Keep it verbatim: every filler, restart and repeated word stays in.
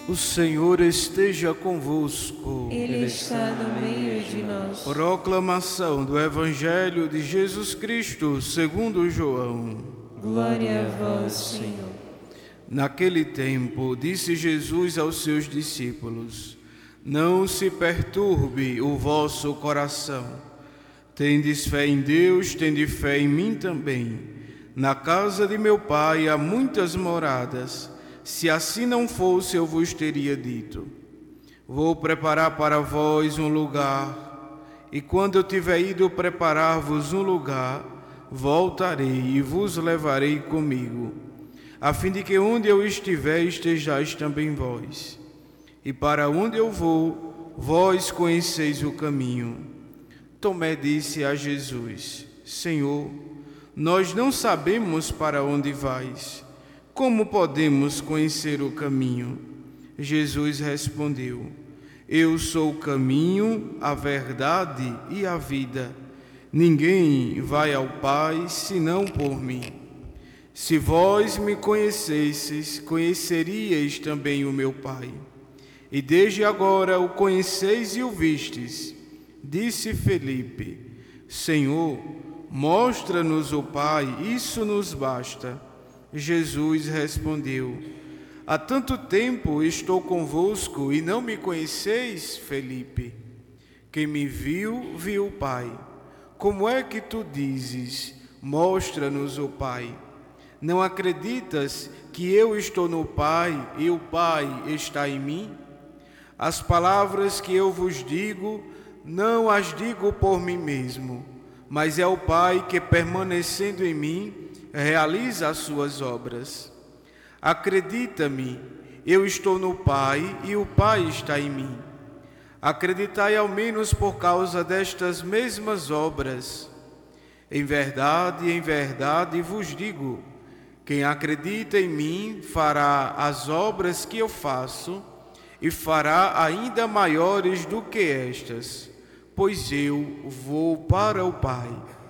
O Senhor esteja convosco. Ele está no meio de nós. Proclamação do Evangelho de Jesus Cristo segundo João. Glória a vós, Senhor. Naquele tempo, disse Jesus aos seus discípulos: Não se perturbe o vosso coração. Tendes fé em Deus, tende fé em mim também. Na casa de meu Pai há muitas moradas. Se assim não fosse, eu vos teria dito: Vou preparar para vós um lugar, e quando eu tiver ido preparar-vos um lugar, voltarei e vos levarei comigo, a fim de que onde eu estiver estejais também vós. E para onde eu vou, vós conheceis o caminho. Tomé disse a Jesus: Senhor, nós não sabemos para onde vais. Como podemos conhecer o caminho? Jesus respondeu: Eu sou o caminho, a verdade e a vida. Ninguém vai ao Pai senão por mim. Se vós me conhecesseis, conheceríeis também o meu Pai. E desde agora o conheceis e o vistes. Disse Felipe: Senhor, mostra-nos o Pai, isso nos basta. Jesus respondeu: Há tanto tempo estou convosco e não me conheceis, Felipe? Quem me viu, viu o Pai. Como é que tu dizes: mostra-nos o Pai? Não acreditas que eu estou no Pai e o Pai está em mim? As palavras que eu vos digo, não as digo por mim mesmo, mas é o Pai que, permanecendo em mim, realiza as suas obras. Acredita-me, eu estou no Pai e o Pai está em mim. Acreditai ao menos por causa destas mesmas obras. Em verdade, em verdade vos digo, quem acredita em mim fará as obras que eu faço e fará ainda maiores do que estas, pois eu vou para o Pai.